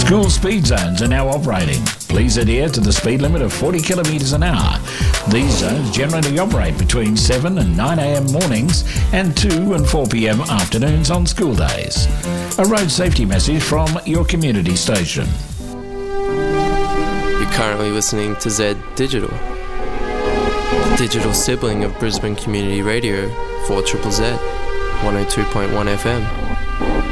School speed zones are now operating. Please adhere to the speed limit of 40 kilometres an hour. These zones generally operate between 7 and 9 a.m. mornings and 2 and 4 p.m. afternoons on school days. A road safety message from your community station. You're currently listening to Z Digital, the digital sibling of Brisbane Community Radio, 4ZZZ, 102.1 FM.